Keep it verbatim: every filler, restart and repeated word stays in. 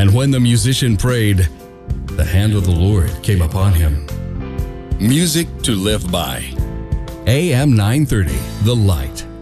And when the musician prayed, the hand of the Lord came upon him. Music to live by. A M nine thirty, The Light.